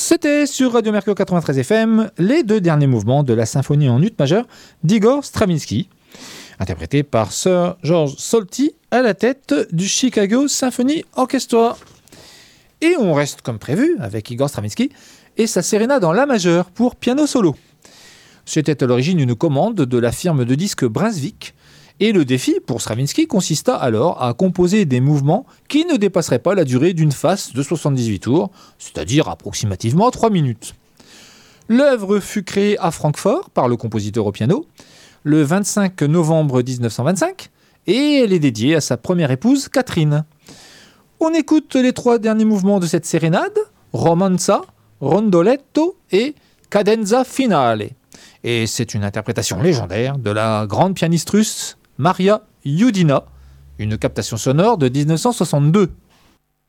C'était sur Radio Mercure 93 FM les deux derniers mouvements de la symphonie en ut majeur d'Igor Stravinsky, interprété par Sir George Solti à la tête du Chicago Symphony Orchestra. Et on reste comme prévu avec Igor Stravinsky et sa sérénade en la majeur pour piano solo. C'était à l'origine une commande de la firme de disques Brunswick, et le défi pour Stravinsky consista alors à composer des mouvements qui ne dépasseraient pas la durée d'une phase de 78 tours, c'est-à-dire approximativement 3 minutes. L'œuvre fut créée à Francfort par le compositeur au piano le 25 novembre 1925 et elle est dédiée à sa première épouse Catherine. On écoute les 3 derniers mouvements de cette sérénade, Romanza, Rondoletto et Cadenza Finale. Et c'est une interprétation légendaire de la grande pianiste russe Maria Yudina, une captation sonore de 1962.